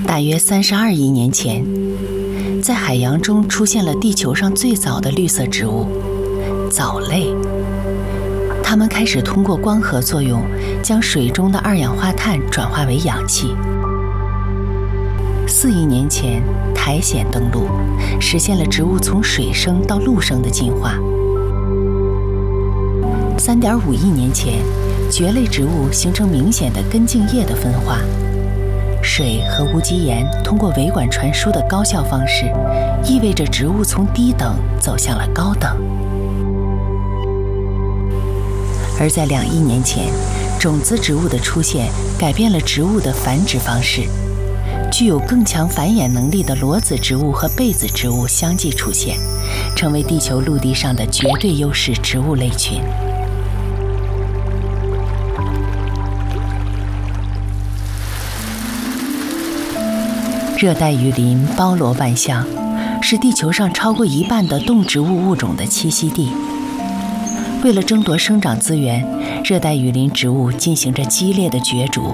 大约32亿年前，在海洋中出现了地球上最早的绿色植物——藻类。它们开始通过光合作用，将水中的二氧化碳转化为氧气。4亿年前，苔藓登陆，实现了植物从水生到陆生的进化。3.5亿年前，蕨类植物形成明显的根茎叶的分化。水和无机盐通过维管传输的高效方式，意味着植物从低等走向了高等。而在2亿年前，种子植物的出现改变了植物的繁殖方式。具有更强繁衍能力的裸子植物和被子植物相继出现，成为地球陆地上的绝对优势植物类群。热带雨林包罗万象，是地球上超过1半的动植物物种的栖息地。为了争夺生长资源，热带雨林植物进行着激烈的角逐。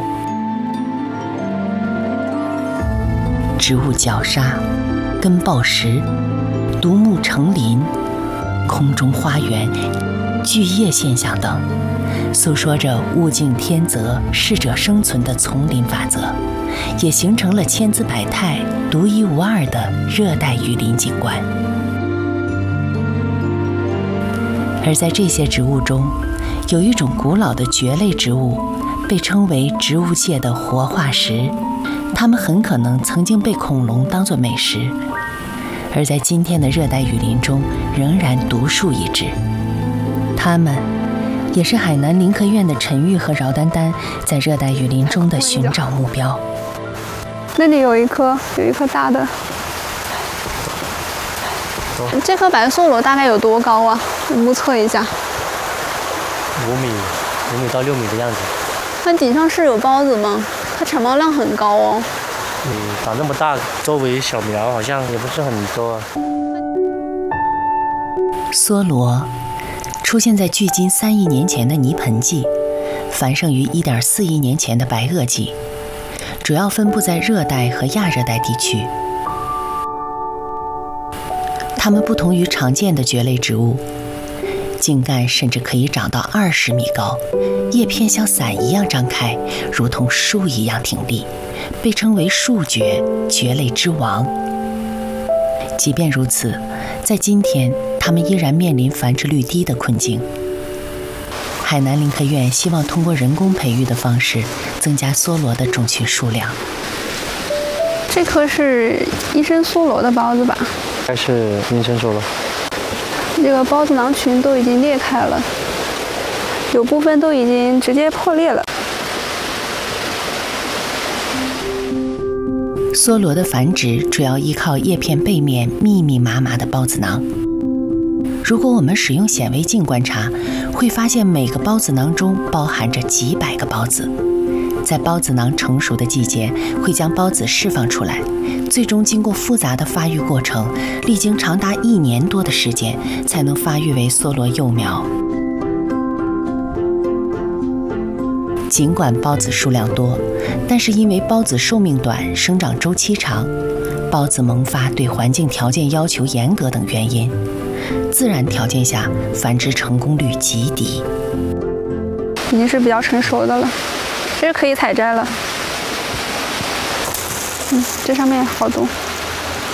植物绞杀、根爆石、独木成林、空中花园、巨叶现象等，诉说着物竞天择、适者生存的丛林法则，也形成了千姿百态、独一无二的热带雨林景观。而在这些植物中，有一种古老的蕨类植物，被称为植物界的活化石。它们很可能曾经被恐龙当作美食，而在今天的热带雨林中仍然独树一帜。它们也是海南林科院的陈玉和饶丹丹在热带雨林中的寻找目标。 那里有一棵大的，这棵白梭罗大概有多高啊？目测一下。 5米到6米的样子。 它顶上是有孢子吗？它产孢量很高哦。 长这么大，周围小苗好像也不是很多啊。 梭罗出现在距今3亿年前的泥盆纪，繁盛于1.4亿年前的白垩纪，主要分布在热带和亚热带地区。它们不同于常见的蕨类植物，茎干甚至可以长到20米高，叶片像伞一样张开，如同树一样挺立，被称为树蕨，蕨类之王。即便如此，在今天，它们依然面临繁殖率低的困境。海南林科院希望通过人工培育的方式，增加梭罗的种群数量。 这棵是医生梭罗的孢子吧？ 应该是医生梭罗。 这个孢子囊群都已经裂开了，有部分都已经直接破裂了。 梭罗的繁殖主要依靠叶片背面密密麻麻的孢子囊。如果我们使用显微镜观察，会发现每个孢子囊中包含着几百个孢子。在孢子囊成熟的季节，会将孢子释放出来，最终经过复杂的发育过程，历经长达1年多的时间，才能发育为梭罗幼苗。尽管孢子数量多，但是因为孢子寿命短、生长周期长、孢子萌发对环境条件要求严格等原因，自然条件下繁殖成功率极低。 已经是比较成熟的了，这是可以采摘了。这上面好多。